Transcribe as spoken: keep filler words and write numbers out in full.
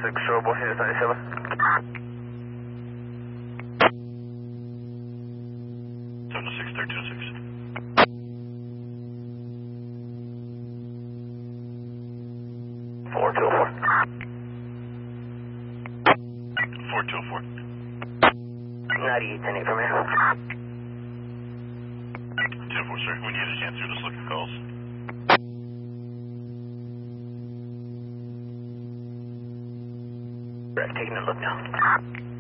six, show Washington ninety-seven. seven six, thirteen six. four two four. four two four. ninety-eight, ten eight from here. ten four, sir. When you get a chance, you're just looking calls. Right, taking a look now.